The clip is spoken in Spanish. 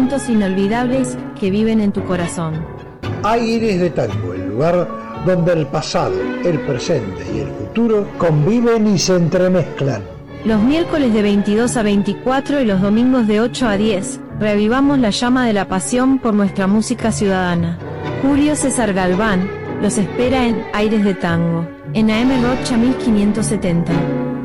momentos inolvidables que viven en tu corazón. Aires de Tango, el lugar donde el pasado, el presente y el futuro conviven y se entremezclan. Los miércoles de 22 a 24 y los domingos de 8 a 10, revivamos la llama de la pasión por nuestra música ciudadana. Julio César Galván los espera en Aires de Tango, en AM Rocha 1570.